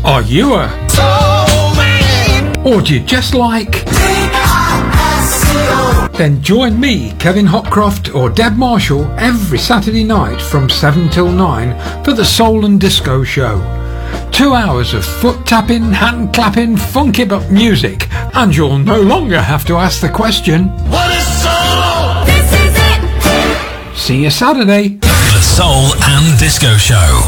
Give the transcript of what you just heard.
Are you a soul man? Or do you just like D-I-S-C-O? Then join me, Kevin Hopcroft or Deb Marshall every Saturday night from 7 till 9 for the Soul and Disco Show. 2 hours of foot tapping, hand clapping, funky but music, and you'll no longer have to ask the question, what is soul? This is it! See you Saturday. The Soul and Disco Show.